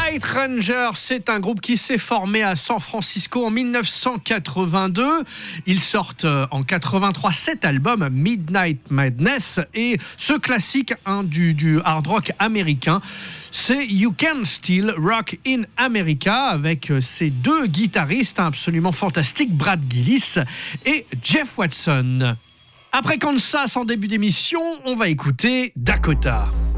Night Rangers, c'est un groupe qui s'est formé à San Francisco en 1982. Ils sortent en 83 cet album Midnight Madness et ce classique du hard rock américain, c'est You Can Still Rock in America avec ces deux guitaristes absolument fantastiques, Brad Gillis et Jeff Watson. Après Kansas en début d'émission, on va écouter Dakota.